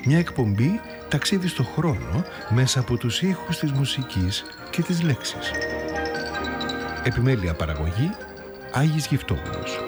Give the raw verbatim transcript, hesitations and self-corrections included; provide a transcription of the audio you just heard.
Μια εκπομπή ταξίδι στο χρόνο μέσα από τους ήχους της μουσικής και της λέξης. Επιμέλεια παραγωγή Άγης Γυφτόπουλος.